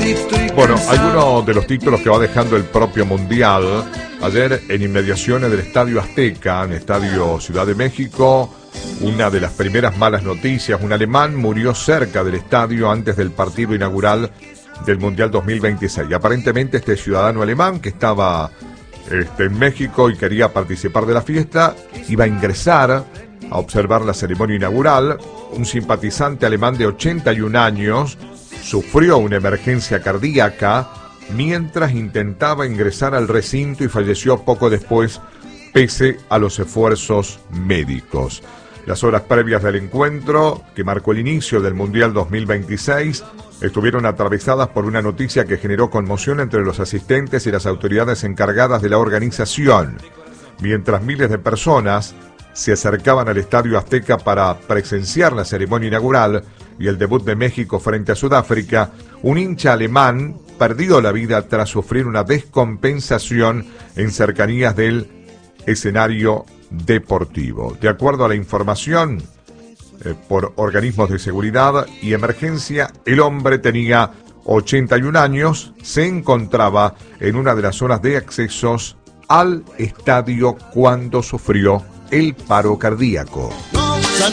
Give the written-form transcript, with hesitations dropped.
Bueno, algunos de los títulos que va dejando el propio Mundial. Ayer, en inmediaciones del Estadio Azteca, en el Estadio Ciudad de México, una de las primeras malas noticias: un alemán murió cerca del estadio antes del partido inaugural del Mundial 2026. Aparentemente este ciudadano alemán que estaba en México y quería participar de la fiesta, iba a ingresar a observar la ceremonia inaugural. Un simpatizante alemán de 81 años sufrió una emergencia cardíaca mientras intentaba ingresar al recinto y falleció poco después, pese a los esfuerzos médicos. Las horas previas del encuentro, que marcó el inicio del Mundial 2026, estuvieron atravesadas por una noticia que generó conmoción entre los asistentes y las autoridades encargadas de la organización. Mientras miles de personas se acercaban al Estadio Azteca para presenciar la ceremonia inaugural y el debut de México frente a Sudáfrica, un hincha alemán perdió la vida tras sufrir una descompensación en cercanías del escenario deportivo. De acuerdo a la información por organismos de seguridad y emergencia, el hombre tenía 81 años, se encontraba en una de las zonas de accesos al estadio cuando sufrió el paro cardíaco.